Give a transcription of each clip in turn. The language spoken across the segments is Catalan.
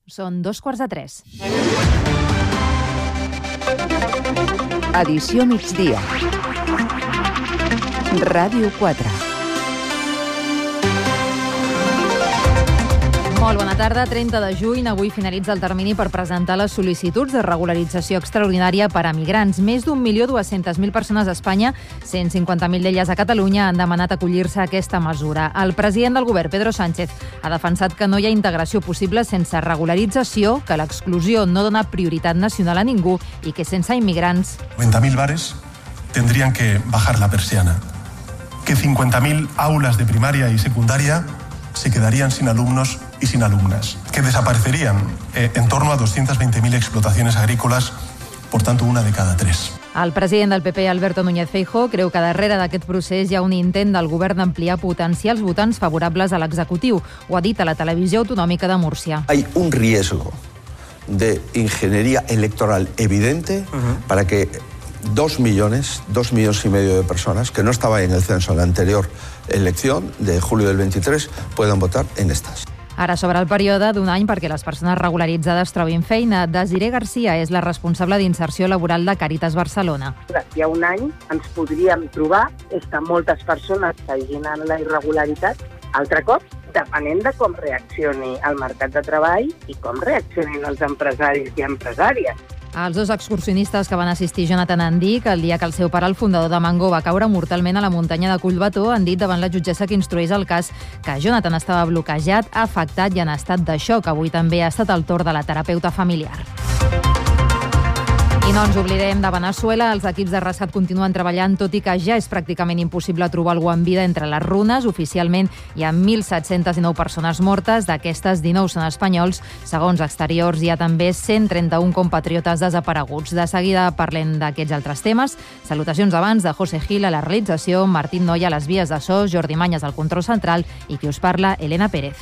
Són 2:15. Edició migdia. Ràdio 4. Molt bona tarda, 30 de juny. Avui finalitza el termini per presentar les sol·licituds de regularització extraordinària per a migrants. Més d'1.200.000 persones a Espanya, 150.000 d'elles a Catalunya, han demanat acollir-se a aquesta mesura. El president del govern, Pedro Sánchez, ha defensat que no hi ha integració possible sense regularització, que l'exclusió no dona prioritat nacional a ningú i que sense immigrants... 90.000 bares tendrían que bajar la persiana, que 50.000 aulas de primaria y secundaria se quedarían sin alumnos y sin alumnas, que desaparecerían en torno a 220.000 explotaciones agrícolas, por tanto, una de cada tres. El president del PP, Alberto Núñez Feijóo, creu que darrere d'aquest procés hi ha un intent del govern d'ampliar potencials votants favorables a l'executiu. Ho ha dit a la televisió autonòmica de Múrcia. Hay un riesgo de ingeniería electoral evidente para que 2 millones y medio de personas que no estaban en el censo en la anterior elección de julio del 23 puedan votar en estas. Ara s'obre el període d'un any perquè les persones regularitzades trobin feina. Desiree Garcia és la responsable d'inserció laboral de Càritas Barcelona. D'aquí a un any ens podríem trobar que moltes persones seguint en la irregularitat. Altre cop, depenent de com reaccioni el mercat de treball i com reaccionin els empresaris i empresàries. Els dos excursionistes que van assistir Jonathan Andic el dia que el seu pare, el fundador de Mango, va caure mortalment a la muntanya de Collbató, han dit davant la jutgessa que instrueix el cas que Jonathan estava bloquejat, afectat i en estat de xoc. Avui també ha estat el torn de la terapeuta familiar. I no ens oblidem de Veneçuela. Els equips de rescat continuen treballant, tot i que ja és pràcticament impossible trobar algú en vida entre les runes. Oficialment hi ha 1.719 persones mortes. D'aquestes, 19 són espanyols. Segons Exteriors, hi ha també 131 compatriotes desapareguts. De seguida parlem d'aquests altres temes. Salutacions abans de José Gil a la realització, Martín Noya a les vies de so, Jordi Manyes al control central i qui us parla, Elena Pérez.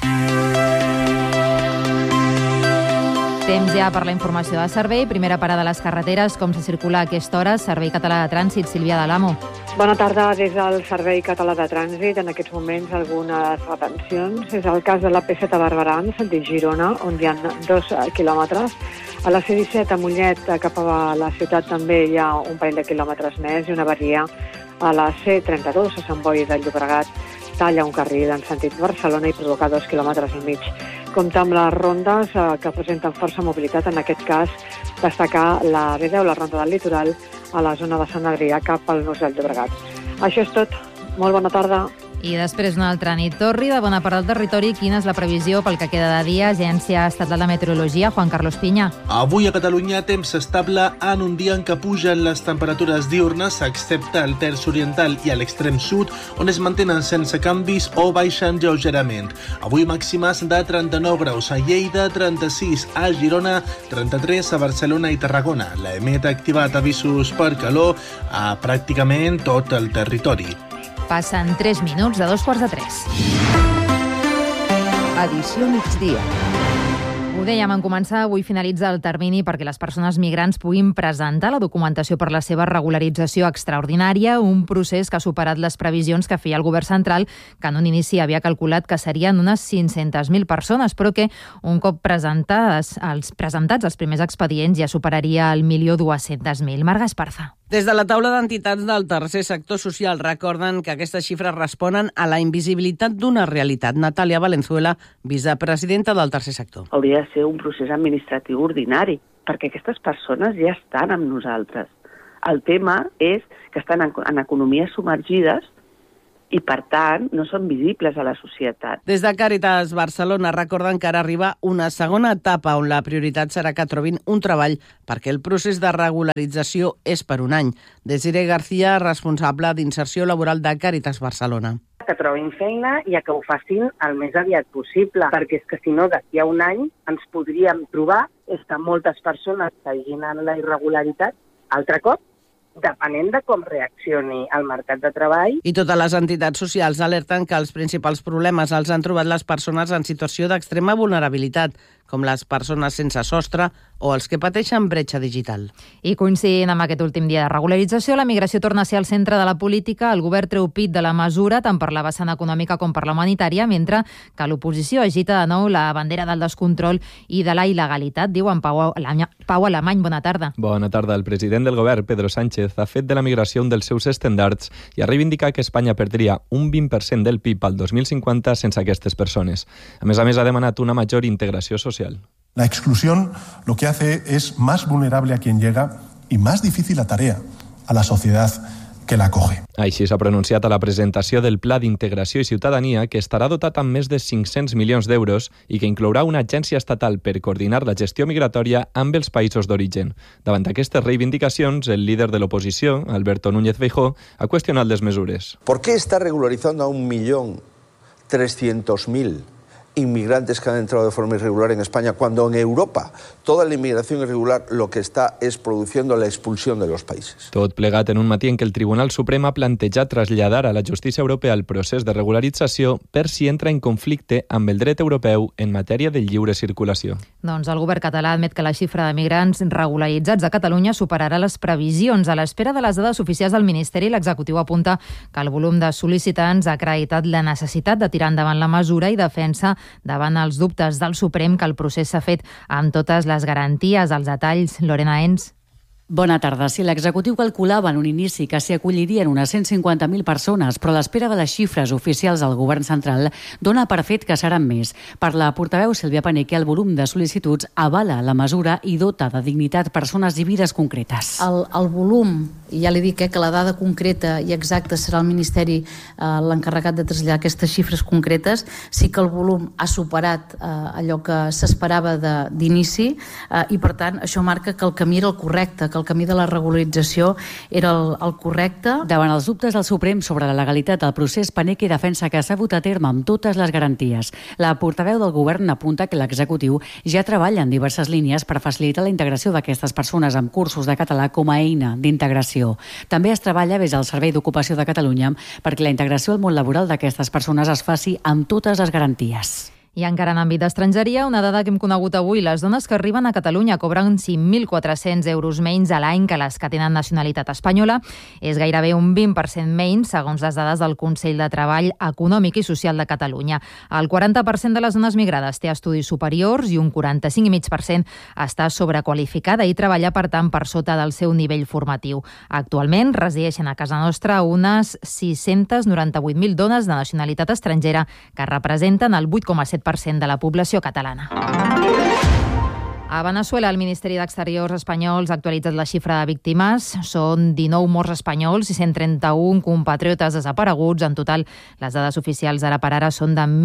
Temps ja per la informació de servei. Primera parada a les carreteres. Com se circula a aquesta hora? Servei Català de Trànsit, Sílvia Dalamo. Bona tarda des del Servei Català de Trànsit. En aquests moments algunes retencions. És el cas de la P7 a Barberà, en sentit Girona, on hi ha 2 quilòmetres. A la C-17 a Mollet, cap a la ciutat, també hi ha un parell de quilòmetres més i una avaria a la C-32 a Sant Boi de Llobregat. Talla un carril en sentit Barcelona i provoca 2,5 quilòmetres. Compta amb les rondes que presenten força mobilitat. En aquest cas, destacar la B10, la ronda del litoral, a la zona de Sant Adrià cap al Nus del Llobregat. Això és tot. Molt bona tarda. I després una altra nit. Torri de bona part del territori. Quina és la previsió pel que queda de dia? Agència Estatal de Meteorologia, Juan Carlos Piña. Avui a Catalunya temps estable en un dia en què pugen les temperatures diurnes, excepte al terç oriental i a l'extrem sud, on es mantenen sense canvis o baixen lleugerament. Avui màximes de 39 graus a Lleida, 36 a Girona, 33 a Barcelona i Tarragona. L'EMET ha activat avisos per calor a pràcticament tot el territori. Passen 3 minuts de 2:15. Edició migdia. Ho dèiem en començar, avui finalitza el termini perquè les persones migrants puguin presentar la documentació per la seva regularització extraordinària, un procés que ha superat les previsions que feia el govern central, que en un inici havia calculat que serien unes 500.000 persones, però que un cop presentats els primers expedients ja superaria el 1.200.000. Marga Esparza. Des de la taula d'entitats del tercer sector social recorden que aquestes xifres responen a la invisibilitat d'una realitat. Natàlia Valenzuela, vicepresidenta del tercer sector. Hauria de ser un procés administratiu ordinari, perquè aquestes persones ja estan amb nosaltres. El tema és que estan en economies submergides i, per tant, no són visibles a la societat. Des de Càritas Barcelona recorden que ara arriba una segona etapa on la prioritat serà que trobin un treball perquè el procés de regularització és per un any. Desiree Garcia, responsable d'inserció laboral de Càritas Barcelona. Que trobin feina i que ho facin el més aviat possible, perquè és que si no, d'aquí a un any ens podríem trobar que moltes persones seguint en la irregularitat. Altre cop, depenent de com reaccioni el mercat de treball. I totes les entitats socials alerten que els principals problemes els han trobat les persones en situació d'extrema vulnerabilitat, com les persones sense sostre o els que pateixen bretxa digital. I coincidint amb aquest últim dia de regularització, la migració torna a ser al centre de la política. El govern treu pit de la mesura, tant per la vessant econòmica com per la humanitària, mentre que l'oposició agita de nou la bandera del descontrol i de la il·legalitat. Diu en Pau Alemany. Bona tarda. Bona tarda. El president del govern, Pedro Sánchez, ha fet de la migració un dels seus estendards i ha reivindicat que Espanya perdria un 20% del PIB al 2050 sense aquestes persones. A més, ha demanat una major integració social. La exclusión lo que hace es más vulnerable a quien llega y más difícil la tarea a la sociedad que la acoge. Així s'ha pronunciat a la presentació del Pla d'Integració i Ciutadania, que estarà dotat amb més de 500 milions d'euros i que inclourà una agència estatal per coordinar la gestió migratòria amb els països d'origen. Davant d'aquestes reivindicacions, el líder de l'oposició, Alberto Núñez Feijóo, ha qüestionat les mesures. ¿Por qué está regularizando a 1.300.000 inmigrantes que han entrado de forma irregular en España, cuando en Europa toda la inmigración irregular lo que está es produciendo la expulsión de los países? Tot plegat en un matí en què el Tribunal Suprem ha plantejat traslladar a la justícia europea el procés de regularització per si entra en conflicte amb el dret europeu en matèria de lliure circulació. Doncs el govern català admet que la xifra de migrants regularitzats a Catalunya superarà les previsions. A l'espera de les dades oficials del Ministeri, l'executiu apunta que el volum de sol·licitants ha acreditat la necessitat de tirar endavant la mesura i defensa davant els dubtes del Suprem que el procés s'ha fet amb totes les garanties. Els detalls, Lorena Ens. Bona tarda. Si l'executiu calculava en un inici que s'hi acollirien unes 150.000 persones, però a l'espera de les xifres oficials del govern central dona per fet que seran més. Per la portaveu Sílvia Paneque, el volum de sol·licituds avala la mesura i dota de dignitat persones i vides concretes. El volum, ja li dic que la dada concreta i exacta serà el Ministeri l'encarregat de traslladar aquestes xifres concretes, sí que el volum ha superat allò que s'esperava d'inici i per tant això marca que el camí era el correcte, que el camí de la regularització era el correcte. Davant els dubtes del Suprem sobre la legalitat del procés, Paneque defensa que s'ha dut a terme amb totes les garanties. La portaveu del govern apunta que l'executiu ja treballa en diverses línies per facilitar la integració d'aquestes persones amb cursos de català com a eina d'integració. També es treballa des del Servei d'Ocupació de Catalunya perquè la integració al món laboral d'aquestes persones es faci amb totes les garanties. I encara en àmbit d'estrangeria, una dada que hem conegut avui, les dones que arriben a Catalunya cobren 5.400 euros menys a l'any que les que tenen nacionalitat espanyola. És gairebé un 20% menys, segons les dades del Consell de Treball Econòmic i Social de Catalunya. El 40% de les dones migrades té estudis superiors i un 45,5% està sobrequalificada i treballa, per tant, per sota del seu nivell formatiu. Actualment resideixen a casa nostra unes 698.000 dones de nacionalitat estrangera que representen el 8,7% de la població catalana. A Veneçuela, el Ministeri d'Exteriors espanyols ha actualitzat la xifra de víctimes. Són 19 morts espanyols i 131 compatriotes desapareguts. En total, les dades oficials ara per ara són de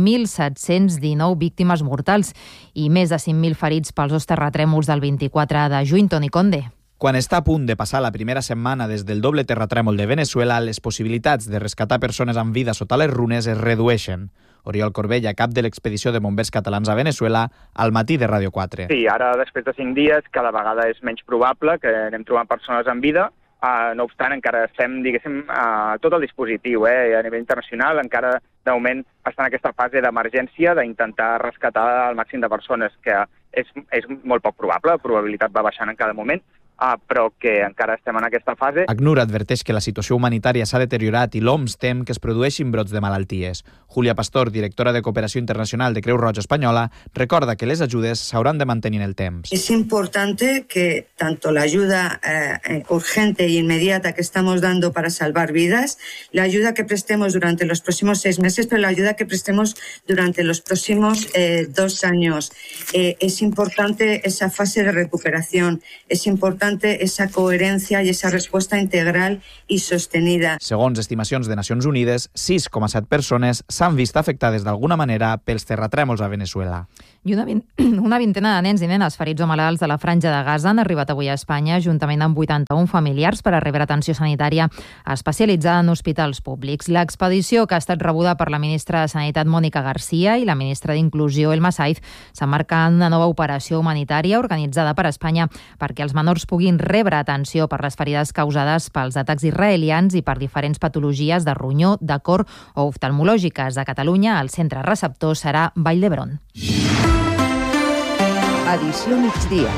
1.719 víctimes mortals i més de 5.000 ferits pels dos terratrèmols del 24 de juny. Toni Conde. Quan està a punt de passar la primera setmana des del doble terratrèmol de Veneçuela, les possibilitats de rescatar persones amb vida sota les runes es redueixen. Oriol Corbella, cap de l'expedició de bombers catalans a Veneçuela, al matí de Ràdio 4. Sí, ara després de 5 dies cada vegada és menys probable que anem trobant persones amb vida. No obstant, encara estem, diguéssim, tot el dispositiu a nivell internacional, encara de moment està en aquesta fase d'emergència d'intentar rescatar el màxim de persones, que és molt poc probable, la probabilitat va baixant en cada moment, però que encara estem en aquesta fase. ACNUR adverteix que la situació humanitària s'ha deteriorat i l'OMS tem que es produeixin brots de malalties. Julia Pastor, directora de Cooperació Internacional de Creu Roja Espanyola, recorda que les ajudes s'hauran de mantenir en el temps. Es importante que tanto la ayuda urgente y inmediata que estamos dando para salvar vidas, la ayuda que prestemos durante los próximos 6 meses, pero la ayuda que prestemos durante los próximos 2 años. Es importante esa fase de recuperación, es importante esa coherencia y esa respuesta integral y sostenida. Segons estimacions de Nacions Unides, 6,7 persones s'han vist afectades d'alguna manera pels terratrèmols a Veneçuela. I una vintena de nens i nenes ferits o malalts de la Franja de Gaza han arribat avui a Espanya, juntament amb 81 familiars, per a rebre atenció sanitària especialitzada en hospitals públics. L'expedició, que ha estat rebuda per la ministra de Sanitat, Mònica Garcia, i la ministra d'Inclusió, Elma Saiz, s'emmarca en una nova operació humanitària organitzada per Espanya perquè els menors puguin rebre atenció per les ferides causades pels atacs israelians i per diferents patologies de ronyó, de cor o oftalmològiques. A Catalunya, el centre receptor serà Vall d'Hebron. Edició migdia.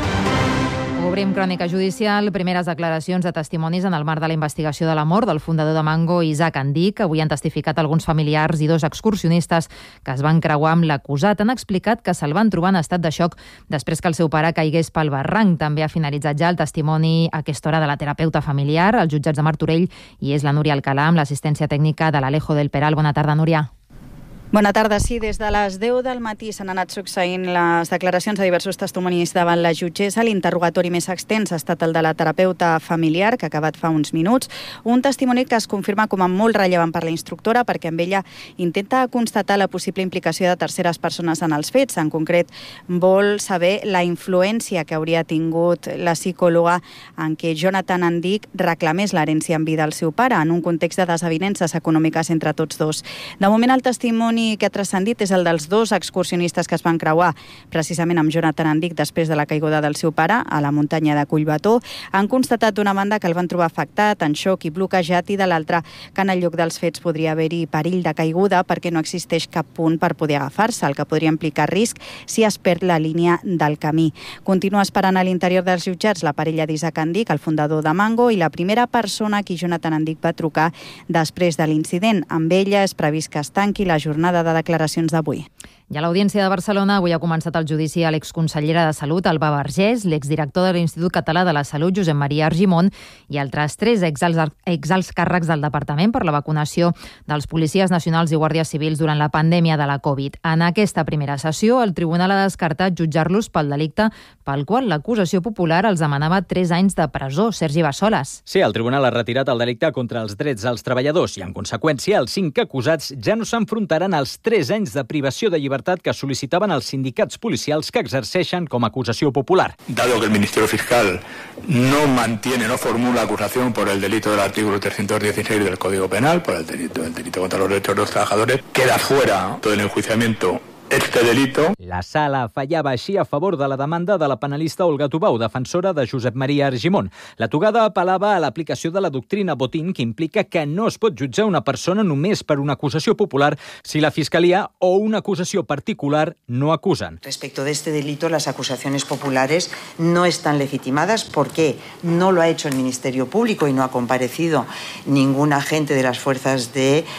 Obrim crònica judicial, primeres declaracions de testimonis en el marc de la investigació de la mort del fundador de Mango, Isaac Andic. Avui han testificat alguns familiars i 2 excursionistes que es van creuar amb l'acusat. Han explicat que se'l van trobar en estat de xoc després que el seu pare caigués pel barranc. També ha finalitzat ja el testimoni a aquesta hora de la terapeuta familiar, als jutjats de Martorell, i és la Núria Alcalà amb l'assistència tècnica de l'Alejo del Peral. Bona tarda, Núria. Bona tarda. Sí, des de les 10 del matí s'han anat succeint les declaracions de diversos testimonis davant la jutgessa. L'interrogatori més extens ha estat el de la terapeuta familiar, que ha acabat fa uns minuts. Un testimoni que es confirma com a molt rellevant per la instructora, perquè amb ella intenta constatar la possible implicació de terceres persones en els fets. En concret, vol saber la influència que hauria tingut la psicòloga en què Jonathan Andic reclamés l'herència en vida al seu pare, en un context de desavinences econòmiques entre tots dos. De moment, el testimoni que ha transcendit és el dels 2 excursionistes que es van creuar precisament amb Jonathan Andic després de la caiguda del seu pare a la muntanya de Collbató. Han constatat d'una banda que el van trobar afectat, en xoc i bloquejat, i de l'altra que en el lloc dels fets podria haver-hi perill de caiguda perquè no existeix cap punt per poder agafar-se, el que podria implicar risc si es perd la línia del camí. Continua esperant a l'interior dels jutjats la parella d'Isaac Andic, el fundador de Mango, i la primera persona a qui Jonathan Andic va trucar després de l'incident. Amb ella és previst que es tanqui la jornada de declaracions d'avui. I a l'Audiència de Barcelona avui ha començat el judici a l'exconsellera de Salut, Alba Vergés, l'exdirector de l'Institut Català de la Salut, Josep Maria Argimon, i altres 3 exalts càrrecs del Departament per la vacunació dels policies nacionals i guàrdies civils durant la pandèmia de la Covid. En aquesta primera sessió, el tribunal ha descartat jutjar-los pel delicte pel qual l'acusació popular els demanava 3 anys de presó. Sergi Bassoles. Sí, el tribunal ha retirat el delicte contra els drets dels treballadors i, en conseqüència, els 5 acusats ja no s'enfrontaran als 3 anys de privació de llibertat que sol·licitaven els sindicats policials que exerceixen com a acusació popular. Dado que el Ministerio Fiscal no formula acusación por el delito del artículo 316 del Código Penal, por el delito contra los derechos de los trabajadores, queda fuera todo el enjuiciamiento este delito. La sala fallava així a favor de la demanda de la penalista Olga Tubau, defensora de Josep Maria Argimon. La togada apel·lava a l'aplicació de la doctrina Botín, que implica que no es pot jutjar una persona només per una acusació popular si la Fiscalia o una acusació particular no acusen. Respecto de este delito, las acusaciones populares no están legitimadas porque no lo ha hecho el Ministerio Público y no ha comparecido ningún agente de las fuerzas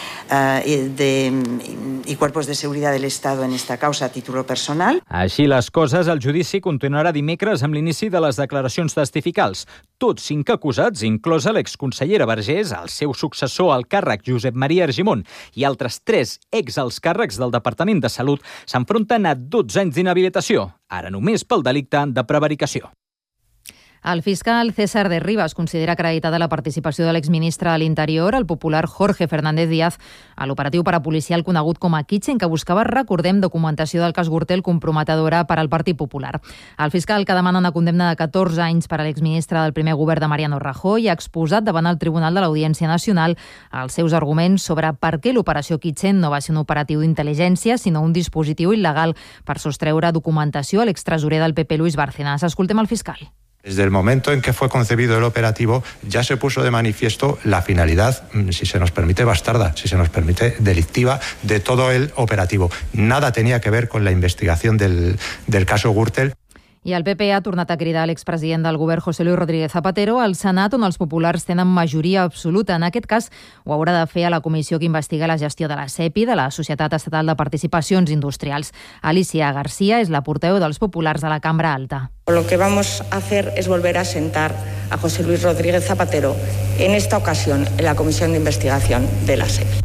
y cuerpos de seguridad del Estado en esta causa a título personal. Així les coses, el judici continuarà dimecres amb l'inici de les declaracions testificals. Tots 5 acusats, inclosa l'exconsellera Vergés, el seu successor al càrrec Josep Maria Argimon i altres 3 exalts càrrecs del Departament de Salut, s'enfronten a 12 anys d'inhabilitació, ara només pel delicte de prevaricació. El fiscal César de Rivas considera acreditada la participació de l'exministre de l'Interior, el popular Jorge Fernández Díaz, a l'operatiu parapolicial conegut com a Kitchen, que buscava, recordem, documentació del cas Gürtel comprometedora per al Partit Popular. El fiscal, que demana una condemna de 14 anys per a l'exministre del primer govern de Mariano Rajoy, ha exposat davant el Tribunal de l'Audiència Nacional els seus arguments sobre per què l'operació Kitchen no va ser un operatiu d'intel·ligència, sinó un dispositiu il·legal per sostreure documentació a l'extresorer del PP, Luis Bárcenas. Escoltem el fiscal. Desde el momento en que fue concebido el operativo ya se puso de manifiesto la finalidad, si se nos permite bastarda, si se nos permite delictiva, de todo el operativo. Nada tenía que ver con la investigación del caso Gürtel. I el PP ha tornat a cridar l'expresident del govern, José Luis Rodríguez Zapatero, al Senat, on els populars tenen majoria absoluta. En aquest cas, ho haurà de fer a la comissió que investiga la gestió de la SEPI, de la Societat Estatal de Participacions Industrials. Alicia García és la portaveu dels populars a la Cambra Alta. Lo que vamos a hacer es volver a sentar a José Luis Rodríguez Zapatero, en esta ocasión en la Comisión de Investigación de la SEPI.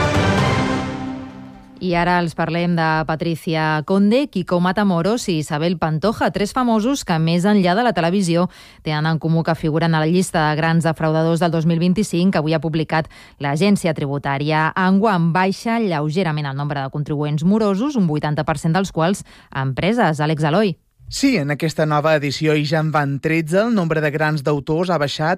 I ara els parlem de Patricia Conde, Quico Matamoros i Isabel Pantoja, 3 famosos que, més enllà de la televisió, tenen en comú que figuren a la llista de grans defraudadors del 2025 que avui ha publicat l'Agència Tributària. Enguany baixa lleugerament el nombre de contribuents morosos, un 80% dels quals empreses. Àlex Aloi. Sí, en aquesta nova edició i ja en van 13, el nombre de grans deutors ha baixat